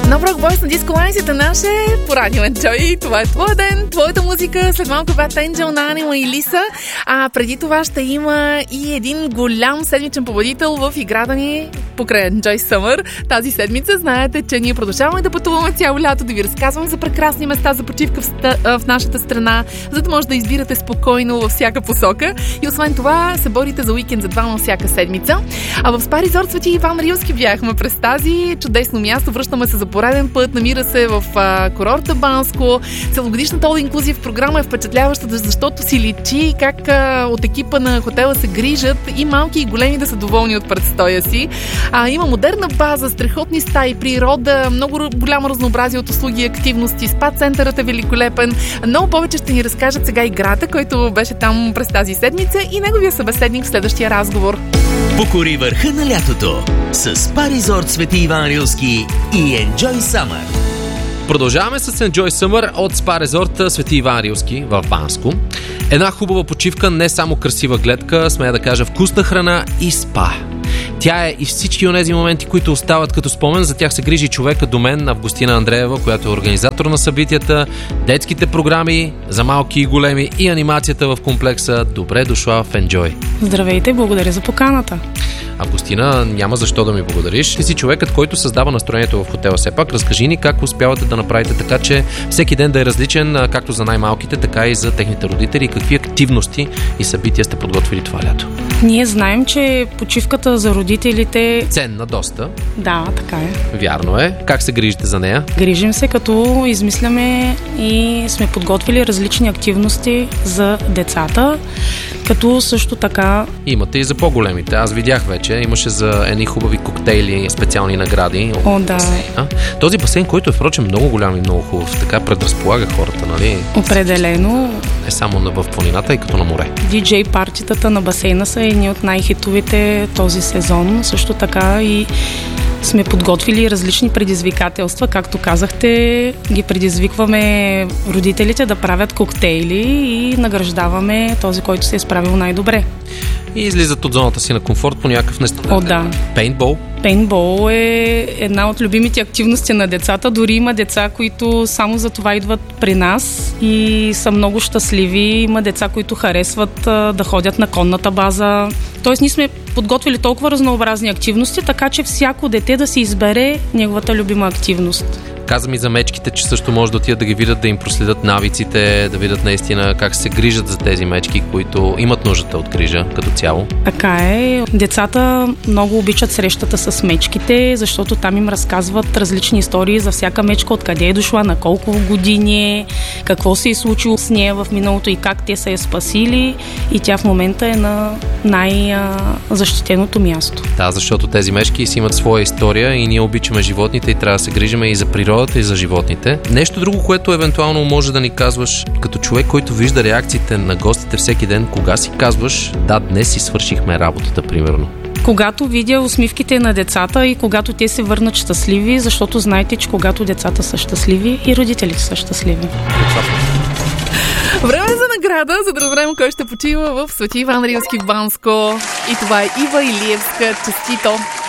Нов рок бойс на Диско Лайнсите наше по Радио Enjoy. Това е твой ден, твоята музика. След малко Bad Angel на Анима и Лиса. А преди това ще има и един голям седмичен победител в играта ни покрай Enjoy Summer. Тази седмица знаете, че ние продължаваме да пътуваме цяло лято, да ви разказваме за прекрасни места за почивка в нашата страна, за да може да избирате спокойно във всяка посока. И освен това се борите за уикенд за двама всяка седмица. А в Спа Резорт Свети Иван Рилски бяхме през тази чудесно място. Връщаме се за пореден път. Намира се в курорта Банско. Целогодишната All Inclusive програма е впечатляваща, защото си личи как от екипа на хотела се грижат и малки и големи да са доволни от предстоя си. Има модерна база, страхотни стаи, природа, много голямо разнообразие от услуги и активности. Спа центърът е великолепен. Много повече ще ни разкажат сега играта, който беше там през тази седмица и неговия събеседник в следващия разговор. Покори върха на лятото с Спа Резорт Свети Иван Рилски и Enjoy Summer. Продължаваме с Enjoy Summer от Спа Резорт Свети Иван Рилски в Банско. Една хубава почивка, не само красива гледка, смея да кажа вкусна храна и спа. Тя е и всички онези моменти, които остават като спомен. За тях се грижи човека до мен, Августина Андреева, която е организатор на събитията, детските програми за малки и големи и анимацията в комплекса. Добре дошла в Enjoy. Здравейте, благодаря за поканата. Августина, няма защо да ми благодариш. Ти си човекът, който създава настроението в хотела. Все пак разкажи ни как успявате да направите така, че всеки ден да е различен, както за най-малките, така и за техните родители. Какви активности и събития сте подготвили това лято? Ние знаем, че почивката за родителите... Ценна доста. Да, така е. Вярно е. Как се грижите за нея? Грижим се, като измисляме и сме подготвили различни активности за децата, като също така... Имате и за по-големите. Аз видях вече. Имаше за едни хубави коктейли, специални награди. О, да. Този басейн, който е впрочем много голям и много хубав, така предразполага хората, нали? Определено. Не само в планината, и като на море. DJ партитата на басейна са едни от най-хитовите този сезон. Също така и сме подготвили различни предизвикателства. Както казахте, ги предизвикваме родителите да правят коктейли и награждаваме този, който се е справил най-добре. И излизат от зоната си на комфорт по някакъв нестандартен. О, да. Пейнтбол? Пейнтбол е една от любимите активности на децата. Дори има деца, които само за това идват при нас и са много щастливи. Има деца, които харесват да ходят на конната база. Тоест, ние сме подготвили толкова разнообразни активности, така че всяко дете да си избере неговата любима активност. Каза ми за мечките, че също може да отидат да ги видят, да им проследят навиците, да видят наистина как се грижат за тези мечки, които имат нуждата от грижа като цяло. Така е. Децата много обичат срещата с мечките, защото там им разказват различни истории за всяка мечка, откъде е дошла, на колко години, какво се е случило с нея в миналото и как те са я спасили, и тя в момента е на най-защитеното място. Да, защото тези мечки си имат своя история и ние обичаме животните и трябва да се грижиме и за природата, и за животните. Нещо друго, което евентуално може да ни казваш като човек, който вижда реакциите на гостите всеки ден, кога си казваш: да, днес си свършихме работата, примерно? Когато видя усмивките на децата и когато те се върнат щастливи, защото знаете, че когато децата са щастливи, и родителите са щастливи. Време за награда, за да разберем кой ще почива в Свети Иван Рилски в Банско. И това е Ива Илиевска. Честито!